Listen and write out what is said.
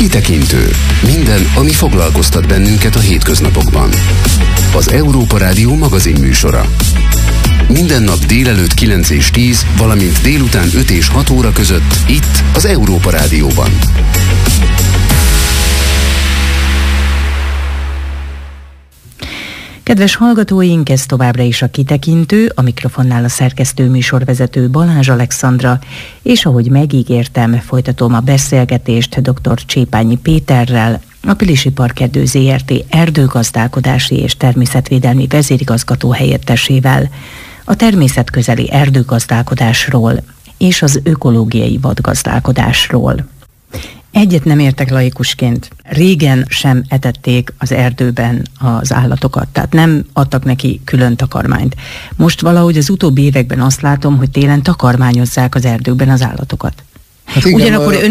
Kitekintő. Minden, ami foglalkoztat bennünket a hétköznapokban. Az Európa Rádió magazinműsora. Minden nap délelőtt 9 és 10, valamint délután 5 és 6 óra között itt az Európa Rádióban. Kedves hallgatóink, ez továbbra is a Kitekintő, a mikrofonnál a szerkesztő műsorvezető Balázs Alexandra, és ahogy megígértem, folytatom a beszélgetést dr. Csépányi Péterrel, a Pilisi Parkerdő Zrt. Erdőgazdálkodási és természetvédelmi vezérigazgató helyettesével, a természetközeli erdőgazdálkodásról és az ökológiai vadgazdálkodásról. Egyet nem értek laikusként. Régen sem etették az erdőben az állatokat, tehát nem adtak neki külön takarmányt. Most valahogy az utóbbi években azt látom, hogy télen takarmányozzák az erdőkben az állatokat. Hát igen, ugyanakkor